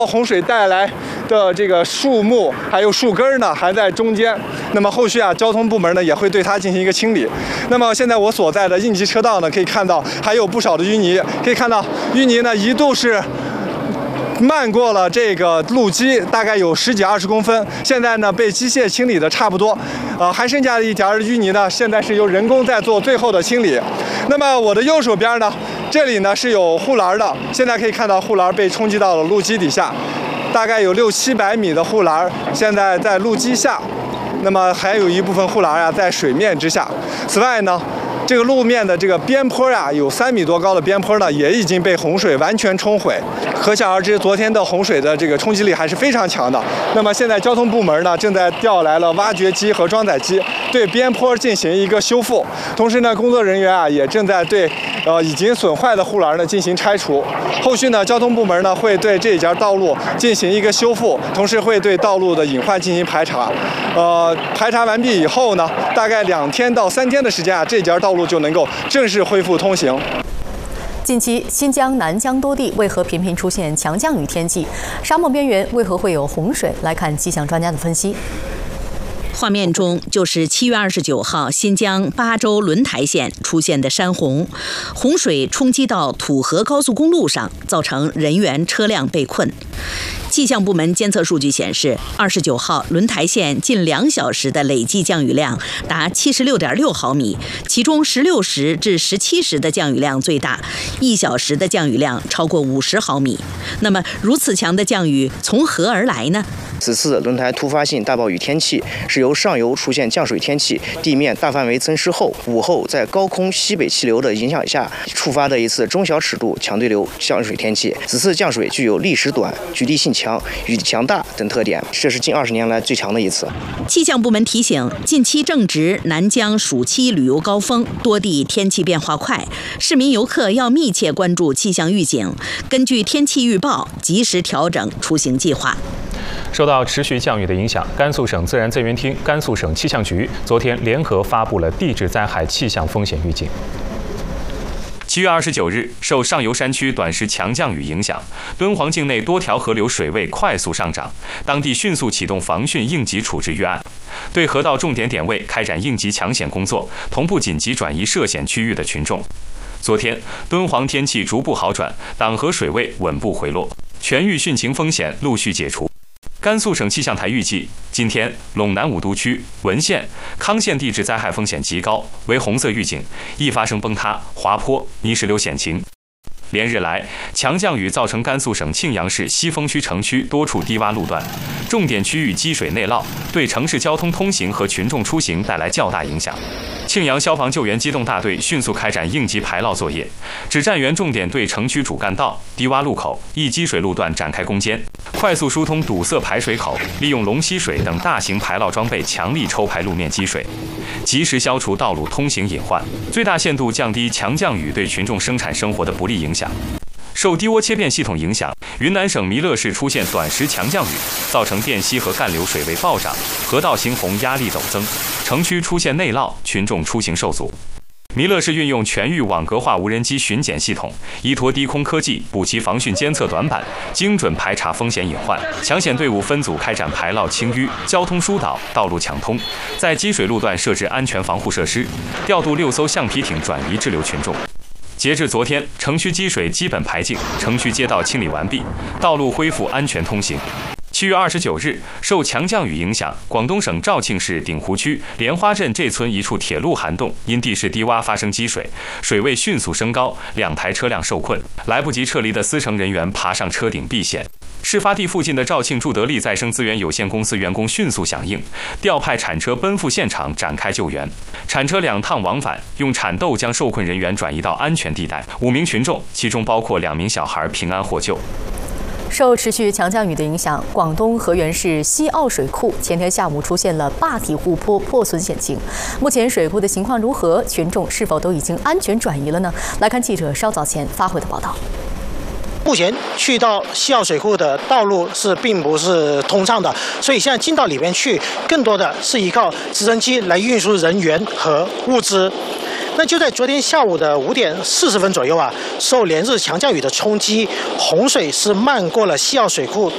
洪水带来的这个树木还有树根呢，还在中间。那么后续交通部门呢也会对它进行一个清理。那么现在我所在的应急车道呢，可以看到还有不少的淤泥，可以看到淤泥呢一度是漫过了这个路基，大概有10几20公分。现在呢被机械清理的差不多，还剩下的一点淤泥呢，现在是由人工在做最后的清理。那么我的右手边呢，这里呢是有护栏的，现在可以看到护栏被冲击到了路基底下，大概有600-700米的护栏现在在路基下，那么还有一部分护栏在水面之下。此外呢，这个路面的这个边坡有3米多高的边坡呢，也已经被洪水完全冲毁。可想而知，昨天的洪水的这个冲击力还是非常强的。那么现在交通部门呢，正在调来了挖掘机和装载机，对边坡进行一个修复。同时呢，工作人员也正在对已经损坏的护栏呢进行拆除。后续呢，交通部门呢会对这一节道路进行一个修复，同时会对道路的隐患进行排查。排查完毕以后呢，大概2天到3天的时间这节道路就能够正式恢复通行。 近期，新疆、南疆多地为何频频出现强降雨天气？沙漠边缘为何会有洪水？来看气象专家的分析。 画面中就是7月29号新疆巴州轮台县出现的山洪，洪水冲击到土河高速公路上，造成人员车辆被困。气象部门监测数据显示，29号轮台县近2小时的累计降雨量达76.6毫米，其中16时至17时的降雨量最大，1小时的降雨量超过50毫米。那么，如此强的降雨从何而来呢？ 此次轮台突发性大暴雨天气是由上游出现降水天气，地面大范围增湿后，午后在高空西北气流的影响下触发的一次中小尺度强对流降水天气。此次降水具有历时短、局地性强、雨强大等特点，这是近20年来最强的一次。 气象部门提醒，近期正值南疆暑期旅游高峰，多地天气变化快，市民游客要密切关注气象预警，根据天气预报及时调整出行计划。 受到持续降雨的影响，甘肃省自然资源厅、甘肃省气象局昨天联合发布了地质灾害气象风险预警。7月29日，受上游山区短时强降雨影响，敦煌境内多条河流水位快速上涨，当地迅速启动防汛应急处置预案，对河道重点点位开展应急抢险工作，同步紧急转移涉险区域的群众。昨天，敦煌天气逐步好转，党河水位稳步回落，全域汛情风险陆续解除。甘肃省气象台预计，今天陇南5都区、文县、康县地质灾害风险极高，为红色预警，易发生崩塌、滑坡、泥石流险情。连日来，强降雨造成甘肃省庆阳市西峰区城区多处低洼路段、重点区域积水内涝，对城市交通通行和群众出行带来较大影响。庆阳消防救援机动大队迅速开展应急排涝作业，指战员重点对城区主干道、低洼路口、易积水路段展开攻坚，快速疏通堵塞排水口，利用龙吸水等大型排涝装备强力抽排路面积水，及时消除道路通行隐患，最大限度降低强降雨对群众生产生活的不利影响。受低涡切变系统影响，云南省弥勒市出现短时强降雨，造成汴西和干流水位暴涨，河道行洪压力陡增，城区出现内涝，群众出行受阻。弥勒市运用全域网格化无人机巡检系统，依托低空科技补齐防汛监测短板，精准排查风险隐患。抢险队伍分组开展排涝清淤、交通疏导、道路抢通，在积水路段设置安全防护设施，调度6艘橡皮艇转移滞留群众。截至昨天，城区积水基本排净，城区街道清理完毕，道路恢复安全通行。7月29日，受强降雨影响，广东省肇庆市鼎湖区莲花镇这村一处铁路涵洞因地势低洼发生积水，水位迅速升高，2台车辆受困，来不及撤离的司乘人员爬上车顶避险。事发地附近的肇庆筑德力再生资源有限公司员工迅速响应，调派铲车奔赴现场展开救援。铲车2趟往返，用铲豆将受困人员转移到安全地带，5名群众，其中包括2名小孩平安获救。 受持续强降雨的影响，广东河源市西澳水库前天下午出现了坝体护坡破损险情。目前水库的情况如何？群众是否都已经安全转移了呢？来看记者稍早前发回的报道。 目前去到西澳水库的道路并不是通畅的，所以现在进到里面去，更多的是依靠直升机来运输人员和物资。那就在昨天下午的5点40分左右受连日强降雨的冲击，洪水是漫过了西澳水库